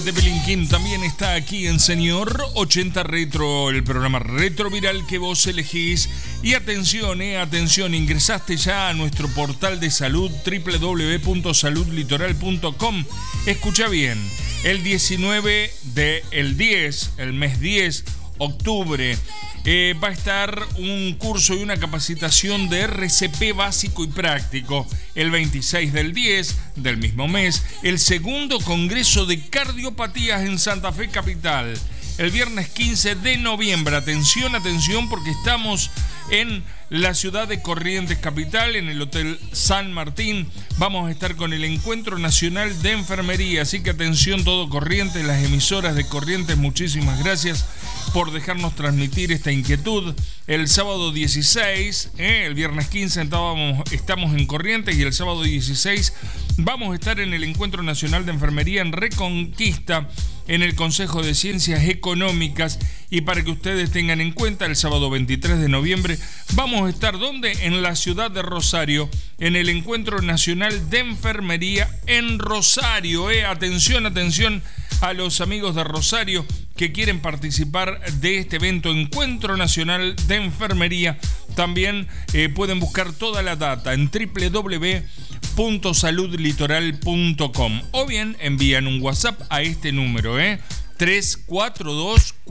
De Pelinquín también está aquí en Señor 80 Retro, el programa retroviral que vos elegís. Y atención, atención, ingresaste ya a nuestro portal de salud www.saludlitoral.com. Escucha bien, el 19 del 10, el mes 10, octubre, va a estar un curso y una capacitación de RCP básico y práctico. El 26 del 10 del mismo mes, el segundo congreso de cardiopatías en Santa Fe Capital. El viernes 15 de noviembre, atención, atención, porque estamos en la ciudad de Corrientes Capital, en el Hotel San Martín. Vamos a estar con el Encuentro Nacional de Enfermería, así que atención todo Corrientes, las emisoras de Corrientes, muchísimas gracias por dejarnos transmitir esta inquietud. El sábado 16, el viernes 15 estamos en Corrientes y el sábado 16 vamos a estar en el Encuentro Nacional de Enfermería en Reconquista, en el Consejo de Ciencias Económicas. Y para que ustedes tengan en cuenta, el sábado 23 de noviembre vamos a estar, ¿dónde? En la ciudad de Rosario, en el Encuentro Nacional de Enfermería en Rosario. Atención, atención a los amigos de Rosario que quieren participar de este evento, Encuentro Nacional de Enfermería. También pueden buscar toda la data en www.saludlitoral.com o bien envían un WhatsApp a este número, 342